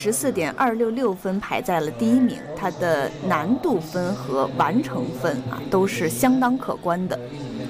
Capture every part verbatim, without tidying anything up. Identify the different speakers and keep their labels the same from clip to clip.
Speaker 1: 十四点二六六分排在了第一名，它的难度分和完成分啊都是相当可观的。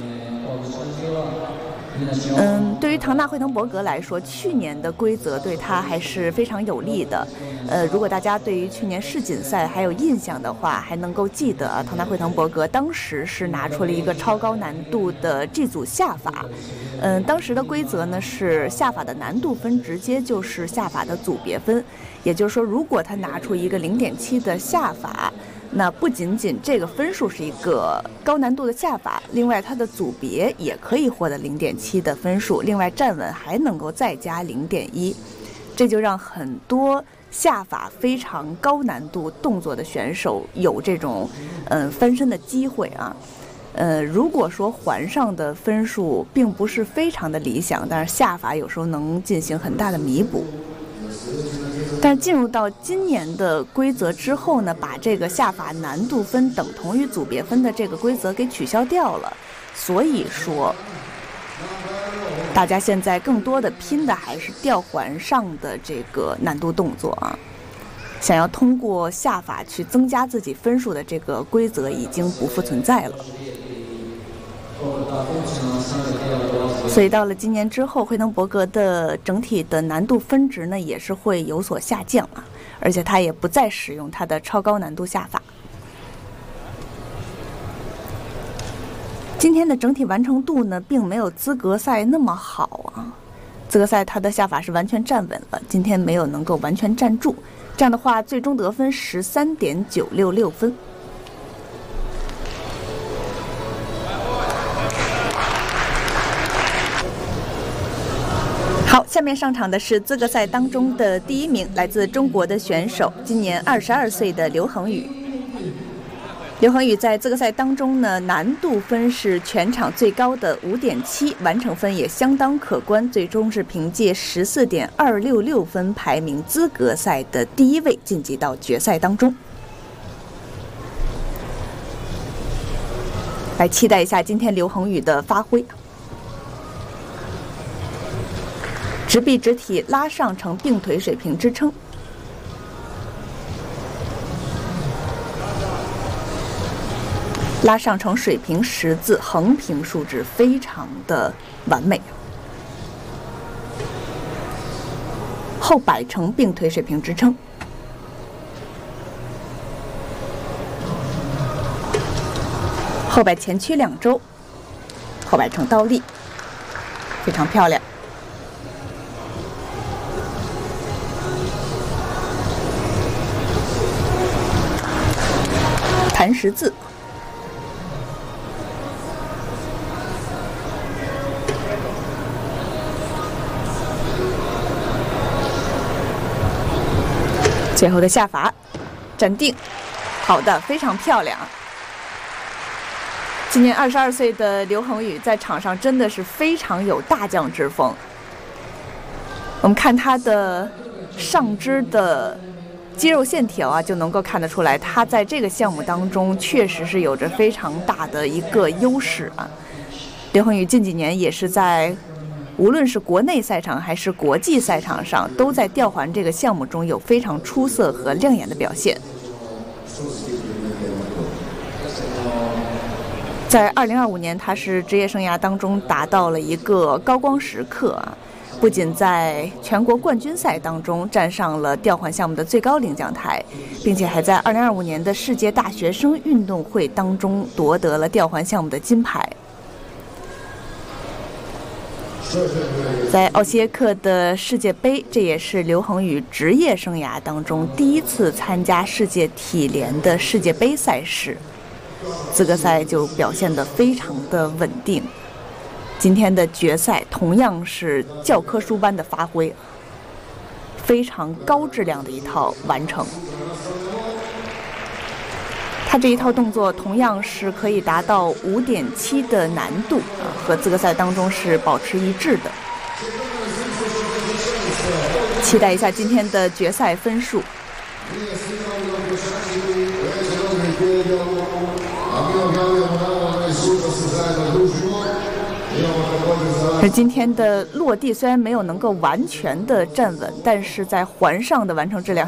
Speaker 1: 嗯，对于唐纳惠滕伯格来说，去年的规则对他还是非常有利的。呃，如果大家对于去年世锦赛还有印象的话，还能够记得啊，唐纳惠滕伯格当时是拿出了一个超高难度的 G 组下法。嗯，当时的规则呢是下法的难度分直接就是下法的组别分，也就是说，如果他拿出一个 零点七 的下法，那不仅仅这个分数是一个高难度的下法，另外它的组别也可以获得 零点七 的分数，另外站稳还能够再加 零点一， 这就让很多下法非常高难度动作的选手有这种嗯翻身的机会啊。呃，如果说环上的分数并不是非常的理想，但是下法有时候能进行很大的弥补。但是进入到今年的规则之后呢，把这个下法难度分等同于组别分的这个规则给取消掉了，所以说大家现在更多的拼的还是吊环上的这个难度动作啊。想要通过下法去增加自己分数的这个规则已经不复存在了。所以到了今年之后，惠滕伯格的整体的难度分值呢也是会有所下降啊，而且他也不再使用他的超高难度下法。今天的整体完成度呢并没有资格赛那么好啊，资格赛他的下法是完全站稳了，今天没有能够完全站住，这样的话最终得分 十三点九六六分。好，下面上场的是资格赛当中的第一名，来自中国的选手，今年二十二岁的刘恒宇。刘恒宇在资格赛当中呢，难度分是全场最高的 五点七， 完成分也相当可观，最终是凭借 十四点二六六分排名资格赛的第一位，晋级到决赛当中。来期待一下今天刘恒宇的发挥。直臂直体拉上呈并腿水平支撑，拉上呈水平十字，横平竖直非常的完美。后摆成并腿水平支撑，后摆前屈两周，后摆成倒立，非常漂亮。弹十字，最后的下法，站定，好的，非常漂亮。今年二十二岁的刘恒宇在场上真的是非常有大将之风。我们看他的上肢的肌肉线条啊，就能够看得出来，他在这个项目当中确实是有着非常大的一个优势啊。刘恒宇近几年也是在无论是国内赛场还是国际赛场上，都在吊环这个项目中有非常出色和亮眼的表现。在二零二五年，他是职业生涯当中达到了一个高光时刻啊。不仅在全国冠军赛当中站上了吊环项目的最高领奖台，并且还在二零二五年的世界大学生运动会当中夺得了吊环项目的金牌。在奥西耶克的世界杯，这也是刘恒宇职业生涯当中第一次参加世界体联的世界杯赛事，资格赛就表现得非常的稳定。今天的决赛同样是教科书般的发挥，非常高质量的一套完成。他这一套动作同样是可以达到 五点七 的难度啊，和资格赛当中是保持一致的。期待一下今天的决赛分数。而今天的落地虽然没有能够完全的站稳，但是在环上的完成质量